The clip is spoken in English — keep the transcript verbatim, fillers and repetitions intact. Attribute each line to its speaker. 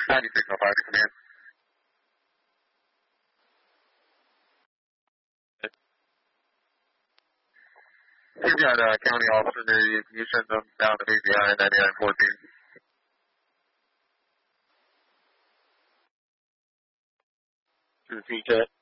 Speaker 1: ninety-six oh five to command. You've got a county officer near you. Can you send them down to B B I ninety-nine fourteen?
Speaker 2: Repeat that.